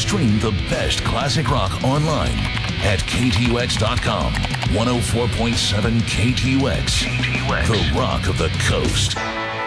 Stream the best classic rock online at KTUX.com. 104.7 KTUX. The Rock of the Coast.